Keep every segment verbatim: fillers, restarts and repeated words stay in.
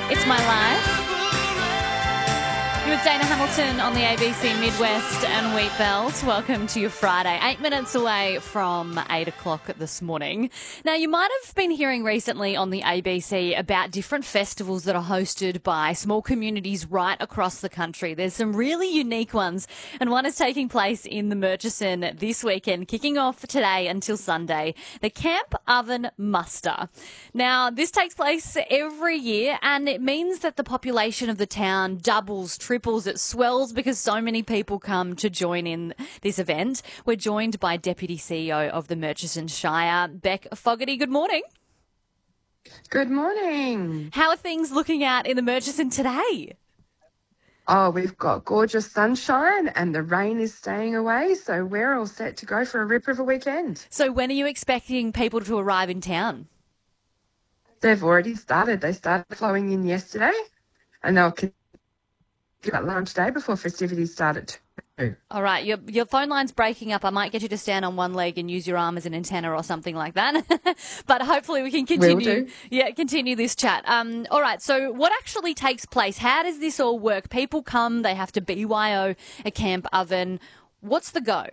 It's My Life. You're with Dana Hamilton on the A B C Midwest and Wheat Belt. Welcome to your Friday. Eight minutes away from eight o'clock this morning. Now, you might have been hearing recently on the A B C about different festivals that are hosted by small communities right across the country. There's some really unique ones, and one is taking place in the Murchison this weekend, kicking off today until Sunday, the Camp Oven Muster. Now, this takes place every year, and it means that the population of the town doubles, triples, it swells because so many people come to join in this event. We're joined by Deputy C E O of the Murchison Shire, Beck Fogarty. Good morning. Good morning. How are things looking out in the Murchison today? Oh, we've got gorgeous sunshine and the rain is staying away, so we're all set to go for a Rip River weekend. So when are you expecting people to arrive in town? They've already started. They started flowing in yesterday, and they'll continue at lunch day before festivities started. All right, your your phone line's breaking up. I might get you to stand on one leg and use your arm as an antenna or something like that. But hopefully we can continue. Will do. Yeah, continue this chat. Um, all right. So what actually takes place? How does this all work? People come. They have to B Y O a camp oven. What's the go?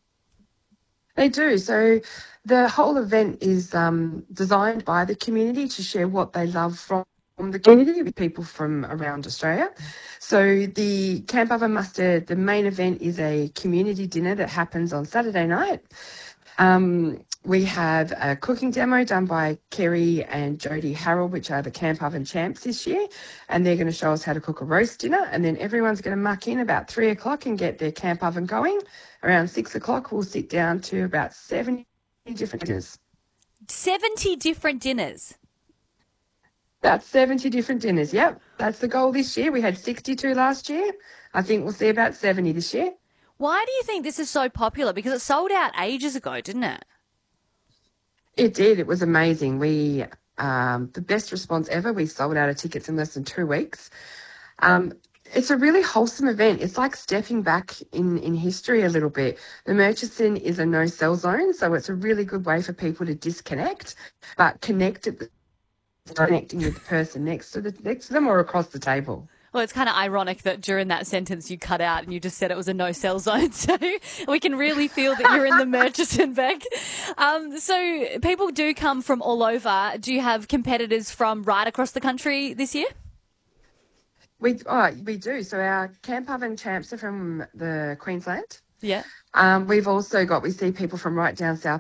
They do. So the whole event is um, designed by the community to share what they love from the community with people from around Australia. So the Camp Oven Muster, the main event is a community dinner that happens on Saturday night. Um, we have a cooking demo done by Kerry and Jodie Harrell, which are the Camp Oven champs this year, and they're going to show us how to cook a roast dinner, and then everyone's going to muck in about three o'clock and get their camp oven going. Around six o'clock, we'll sit down to about seventy different dinners. seventy different dinners? About seventy different dinners, yep. That's the goal this year. We had sixty-two last year. I think we'll see about seventy this year. Why do you think this is so popular? Because it sold out ages ago, didn't it? It did. It was amazing. We, um, the best response ever. We sold out of tickets in less than two weeks. Um, it's a really wholesome event. It's like stepping back in, in history a little bit. The Murchison is a no-cell zone, so it's a really good way for people to disconnect, but connect at the connecting with the person next to the next to them or across the table. Well, it's kind of ironic that during that sentence you cut out and you just said it was a no-cell zone, so we can really feel that you're in the Murchison, Beck. Um, so people do come from all over. Do you have competitors from right across the country this year? We oh, we do. So our Camp Oven champs are from the Queensland. Yeah. Um, we've also got, we see people from right down South